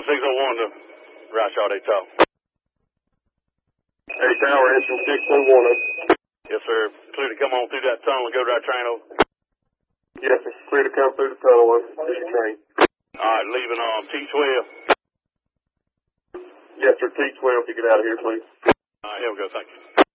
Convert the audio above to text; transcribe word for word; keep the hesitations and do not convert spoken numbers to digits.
six oh one to Rockshaw, they talk. Hey, Tower, engine six oh one. Yes, sir. Clear to come on through that tunnel and go to our train over. Yes, sir. Clear to come through the tunnel with the train. All right, leaving on T twelve. Yes, sir. T twelve to get out of here, please. All right, here we go. Thank you.